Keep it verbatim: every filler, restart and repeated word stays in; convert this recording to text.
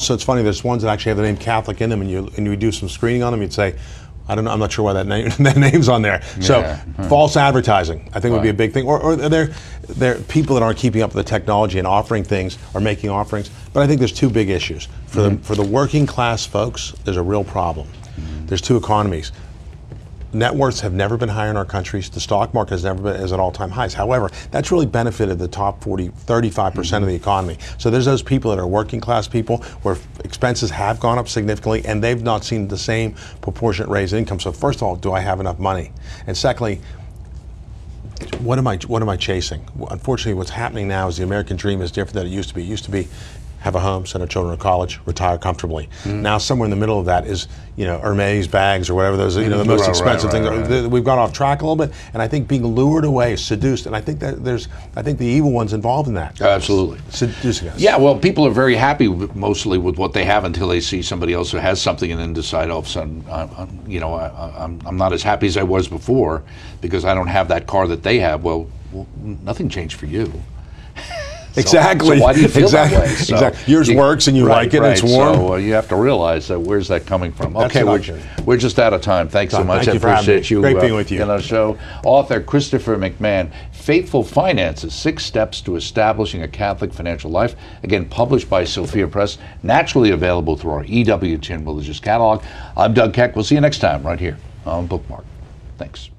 also, it's funny, there's ones that actually have the name Catholic in them, and you and you do some screening on them, you'd say, I don't know, I'm not sure why that name that name's on there. So Yeah. Hmm. false advertising, I think Right. would be a big thing. Or, or they're, they're people that aren't keeping up with the technology and offering things or making offerings. But I think there's two big issues. For Mm-hmm. the for the working class folks, there's a real problem. Mm-hmm. There's two economies. Net worths have never been higher in our countries. The stock market has never been is at all-time highs. However, that's really benefited the top forty, thirty-five percent of the economy. So there's those people that are working class people where expenses have gone up significantly and they've not seen the same proportionate raise in income. So first of all, do I have enough money? And secondly, what am I what am I chasing? Unfortunately, what's happening now is the American dream is different than it used to be. It used to be have a home, send our children to college, retire comfortably. Mm. Now, somewhere in the middle of that is, you know, Hermes bags or whatever those, you know, the most Right, expensive right, things. right, right. We've gone off track a little bit, and I think being lured away, seduced, and I think that there's, I think the evil one's involved in that. Absolutely. Seducing us. Yeah, well, people are very happy with, mostly with what they have until they see somebody else who has something and then decide all of a sudden, I'm, I'm, you know, I, I'm, I'm not as happy as I was before because I don't have that car that they have. Well, well nothing changed for you. So, Exactly. So why do you feel exactly. that way? So exactly. Yours you, works and you right, like it right. and it's warm. So uh, you have to realize that where's that coming from? That's Okay, we're, luxury. we're just out of time. Thanks so Tom, much. thank I you for having appreciate me. you. Great uh, being with you. In our show. Author Christopher McMahon, Fateful Finances, Six Steps to Establishing a Catholic Financial Life. Again, published by Sophia Press, naturally available through our E W Chin Religious Catalog. I'm Doug Keck. We'll see you next time right here on Bookmark. Thanks.